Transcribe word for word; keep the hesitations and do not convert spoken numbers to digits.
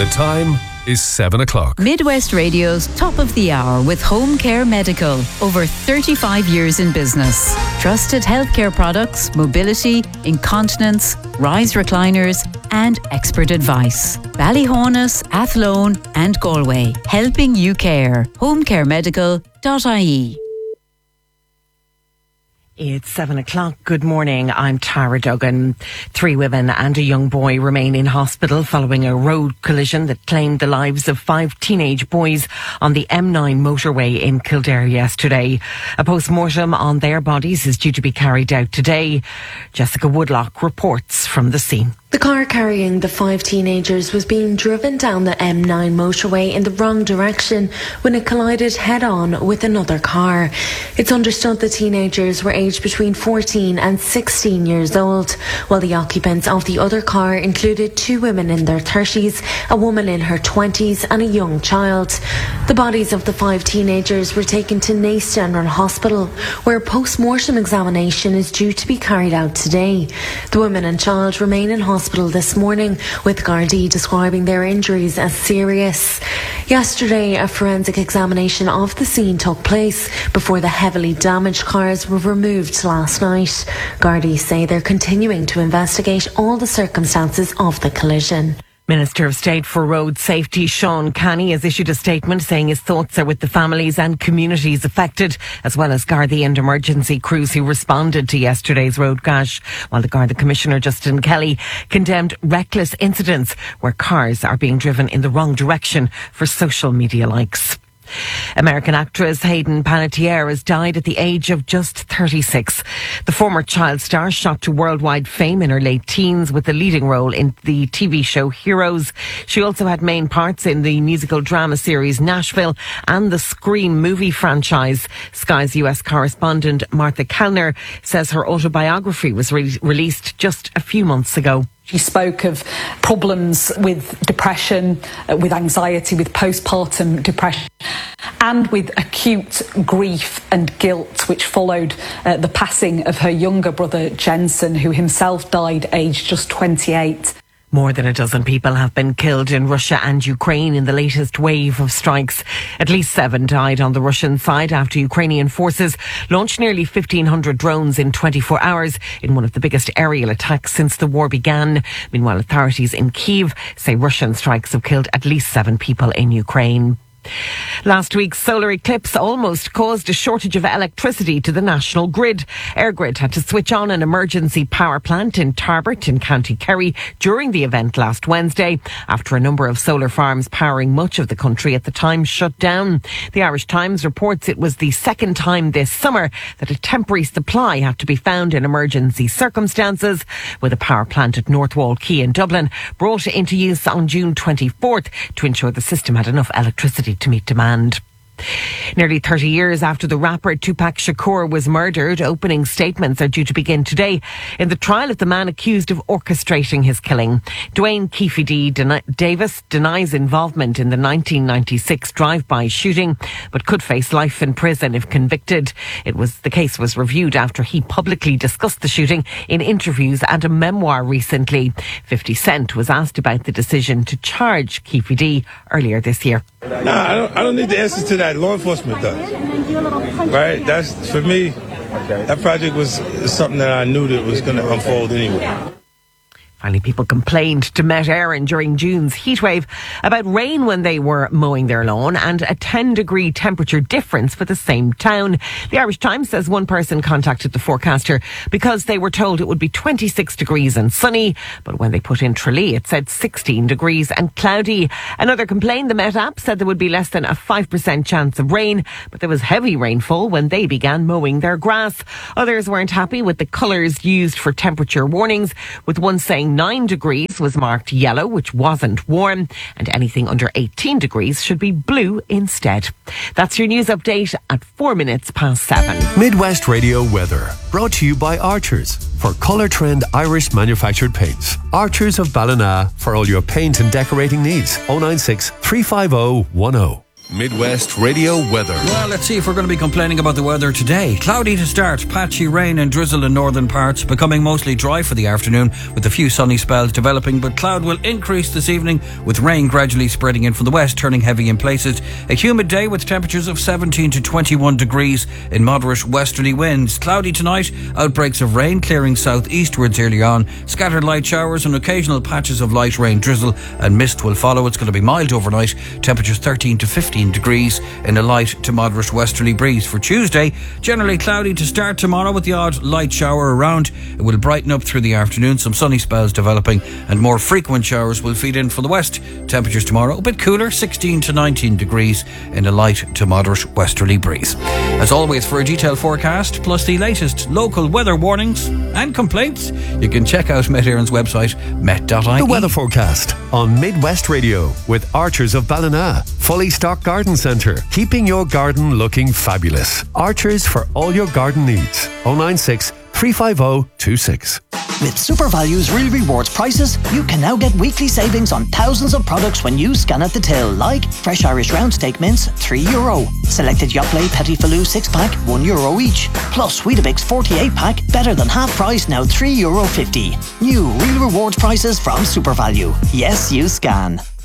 The time is seven o'clock. Midwest Radio's Top of the Hour with Home Care Medical. Over thirty-five years in business. Trusted healthcare products, mobility, incontinence, rise recliners and expert advice. Ballyhonus, Athlone and Galway. Helping you care. home care medical dot I E. It's seven o'clock. Good morning. I'm Tara Duggan. Three women and a young boy remain in hospital following a road collision that claimed the lives of five teenage boys on the M nine motorway in Kildare yesterday. A post-mortem on their bodies is due to be carried out today. Jessica Woodlock reports from the scene. The car carrying the five teenagers was being driven down the M nine motorway in the wrong direction when it collided head-on with another car. It's understood the teenagers were aged between fourteen and sixteen years old, while the occupants of the other car included two women in their thirties, a woman in her twenties and a young child. The bodies of the five teenagers were taken to Naas General Hospital, where a post-mortem examination is due to be carried out today. The women and child remain in hospital Hospital this morning, with Gardaí describing their injuries as serious. Yesterday, a forensic examination of the scene took place before the heavily damaged cars were removed last night. Gardaí say they're continuing to investigate all the circumstances of the collision. Minister of State for Road Safety Sean Canny has issued a statement saying his thoughts are with the families and communities affected, as well as Gardaí and emergency crews who responded to yesterday's road crash, while the Garda Commissioner Justin Kelly condemned reckless incidents where cars are being driven in the wrong direction for social media likes. American actress Hayden Panettiere has died at the age of just thirty-six. The former child star shot to worldwide fame in her late teens with a leading role in the T V show Heroes. She also had main parts in the musical drama series Nashville and the Scream movie franchise. Sky's U S correspondent Martha Kellner says her autobiography was re- released just a few months ago. She spoke of problems with depression, uh, with anxiety, with postpartum depression, and with acute grief and guilt, which followed uh, the passing of her younger brother Jensen, who himself died aged just twenty-eight. More than a dozen people have been killed in Russia and Ukraine in the latest wave of strikes. At least seven died on the Russian side after Ukrainian forces launched nearly fifteen hundred drones in twenty-four hours in one of the biggest aerial attacks since the war began. Meanwhile, authorities in Kyiv say Russian strikes have killed at least seven people in Ukraine. Last week's solar eclipse almost caused a shortage of electricity to the national grid. EirGrid had to switch on an emergency power plant in Tarbert in County Kerry during the event last Wednesday, after a number of solar farms powering much of the country at the time shut down. The Irish Times reports it was the second time this summer that a temporary supply had to be found in emergency circumstances, with a power plant at Northwall Quay in Dublin brought into use on June twenty-fourth to ensure the system had enough electricity to meet demand. Nearly thirty years after the rapper Tupac Shakur was murdered, opening statements are due to begin today in the trial of the man accused of orchestrating his killing. Dwayne Keefe D. Den- Davis denies involvement in the nineteen ninety-six drive-by shooting, but could face life in prison if convicted. It was the case was reviewed after he publicly discussed the shooting in interviews and a memoir recently. fifty Cent was asked about the decision to charge Keefe D. earlier this year. Nah, I don't, I don't need the answers to that. Law enforcement does. Right? That's, for me, that project was something that I knew that was going to unfold anyway. Finally, people complained to Met Éireann during June's heatwave about rain when they were mowing their lawn and a ten degree temperature difference for the same town. The Irish Times says one person contacted the forecaster because they were told it would be twenty-six degrees and sunny, but when they put in Tralee it said sixteen degrees and cloudy. Another complained the Met app said there would be less than a five percent chance of rain, but there was heavy rainfall when they began mowing their grass. Others weren't happy with the colours used for temperature warnings, with one saying nine degrees was marked yellow, which wasn't warm, and anything under eighteen degrees should be blue instead. That's your news update at four minutes past seven. Midwest Radio weather, brought to you by Archers for Colour Trend Irish manufactured paints. Archers of Ballina for all your paint and decorating needs. oh nine six, three five oh, one oh. Midwest Radio weather. Well, let's see if we're going to be complaining about the weather today. Cloudy to start, patchy rain and drizzle in northern parts, becoming mostly dry for the afternoon with a few sunny spells developing, but cloud will increase this evening with rain gradually spreading in from the west, turning heavy in places. A humid day with temperatures of seventeen to twenty-one degrees in moderate westerly winds. Cloudy tonight, outbreaks of rain clearing southeastwards early on. Scattered light showers and occasional patches of light rain, drizzle and mist will follow. It's going to be mild overnight, temperatures thirteen to fifteen degrees in a light to moderate westerly breeze. For Tuesday, generally cloudy to start tomorrow with the odd light shower around. It will brighten up through the afternoon, some sunny spells developing and more frequent showers will feed in from the west. Temperatures tomorrow a bit cooler, sixteen to nineteen degrees in a light to moderate westerly breeze. As always, for a detailed forecast plus the latest local weather warnings and complaints, you can check out Met Éireann's website, met dot I E. The weather forecast on Midwest Radio with Archers of Ballina. Fully stocked garden centre, keeping your garden looking fabulous. Archers for all your garden needs. oh nine six, three five oh, two six. With SuperValue's Real Rewards prices, you can now get weekly savings on thousands of products when you scan at the till, like fresh Irish round steak mince, three euro. Selected Yoplait Petit Filou six pack, one euro each. Plus Weetabix forty-eight pack, better than half price, now three euro fifty. New Real Rewards prices from SuperValue. Yes, you scan.